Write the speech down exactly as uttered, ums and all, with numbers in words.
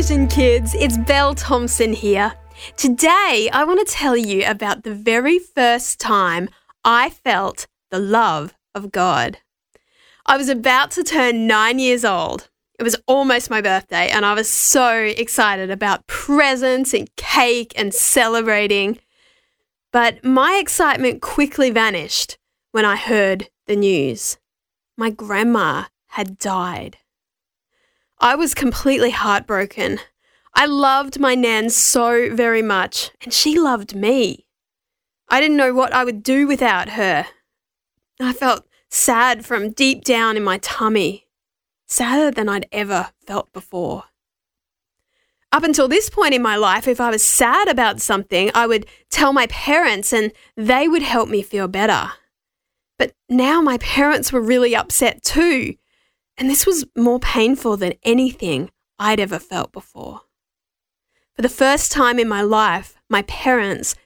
Vision Kids, it's Belle Thompson here. Today, I want to tell you about the very first time I felt the love of God. I was about to turn nine years old. It was almost my birthday, and I was so excited about presents and cake and celebrating. But my excitement quickly vanished when I heard the news. My grandma had died. I was completely heartbroken. I loved my Nan so very much, and she loved me. I didn't know what I would do without her. I felt sad from deep down in my tummy, sadder than I'd ever felt before. Up until this point in my life, if I was sad about something, I would tell my parents and they would help me feel better. But now my parents were really upset too, and this was more painful than anything I'd ever felt before. For the first time in my life, my parents